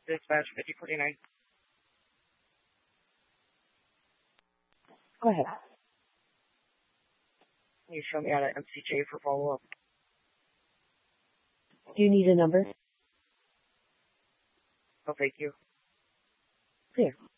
Dispatch 5049. Go ahead. Can you show me out of MCJ for follow-up? Do you need a number? Oh, thank you. Clear.